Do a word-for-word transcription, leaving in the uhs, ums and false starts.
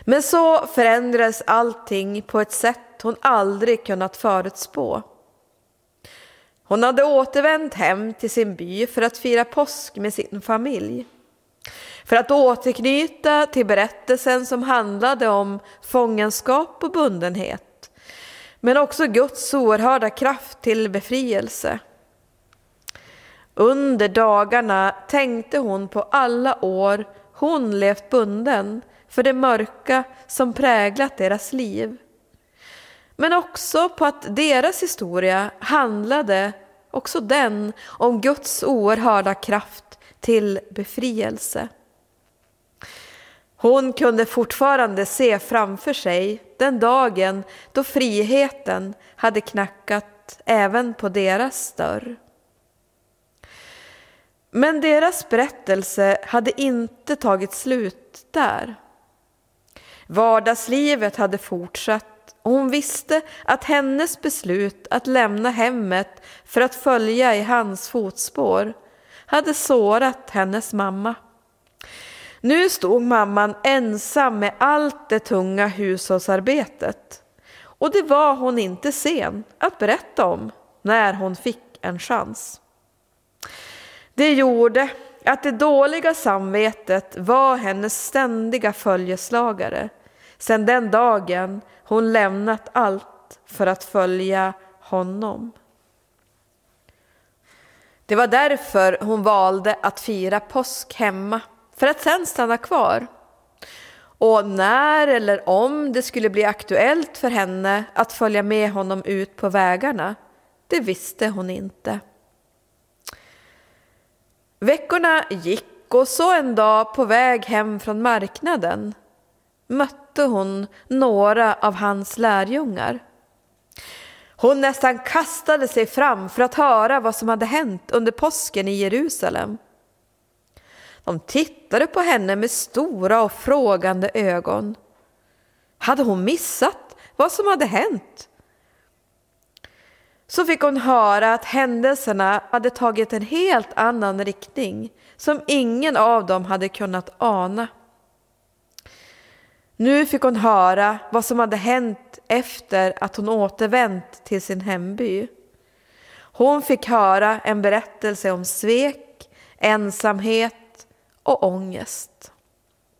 Men så förändrades allting på ett sätt hon aldrig kunnat förutspå. Hon hade återvänt hem till sin by för att fira påsk med sin familj. För att återknyta till berättelsen som handlade om fångenskap och bundenhet. Men också Guds oerhörda kraft till befrielse. Under dagarna tänkte hon på alla år hon levt bunden för det mörka som präglat deras liv. Men också på att deras historia handlade också den om Guds oerhörda kraft till befrielse. Hon kunde fortfarande se framför sig den dagen då friheten hade knackat även på deras dörr. Men deras berättelse hade inte tagit slut där. Vardagslivet hade fortsatt och hon visste att hennes beslut att lämna hemmet för att följa i hans fotspår hade sårat hennes mamma. Nu stod mamman ensam med allt det tunga hushållsarbetet. Och det var hon inte sen att berätta om när hon fick en chans. Det gjorde att det dåliga samvetet var hennes ständiga följeslagare sedan den dagen hon lämnat allt för att följa honom. Det var därför hon valde att fira påsk hemma, för att sen stanna kvar. Och när eller om det skulle bli aktuellt för henne att följa med honom ut på vägarna, det visste hon inte. Veckorna gick och så en dag på väg hem från marknaden mötte hon några av hans lärjungar. Hon nästan kastade sig fram för att höra vad som hade hänt under påsken i Jerusalem. De tittade på henne med stora och frågande ögon. Hade hon missat vad som hade hänt? Så fick hon höra att händelserna hade tagit en helt annan riktning som ingen av dem hade kunnat ana. Nu fick hon höra vad som hade hänt efter att hon återvänt till sin hemby. Hon fick höra en berättelse om svek, ensamhet och ångest.